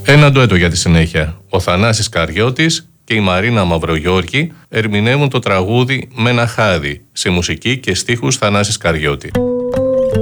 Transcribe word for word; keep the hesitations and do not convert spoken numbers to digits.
Ένα ντουέτο για τη συνέχεια. Ο Θανάσης Καριώτης και η Μαρίνα Μαυρογιώργη ερμηνεύουν το τραγούδι «Με ένα χάδι» σε μουσική και στίχους Θανάσης Καριώτη.